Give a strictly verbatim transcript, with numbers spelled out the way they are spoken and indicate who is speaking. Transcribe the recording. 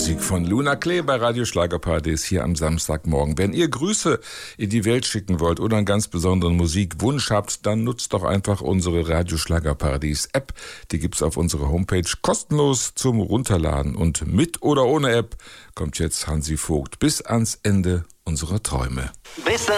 Speaker 1: Musik von Luna Klee bei Radio Schlagerparadies hier am Samstagmorgen. Wenn ihr Grüße in die Welt schicken wollt oder einen ganz besonderen Musikwunsch habt, dann nutzt doch einfach unsere Radio Schlagerparadies App. Die gibt's auf unserer Homepage kostenlos zum Runterladen. Und mit oder ohne App kommt jetzt Hansi Vogt bis ans Ende unserer Träume.
Speaker 2: Bis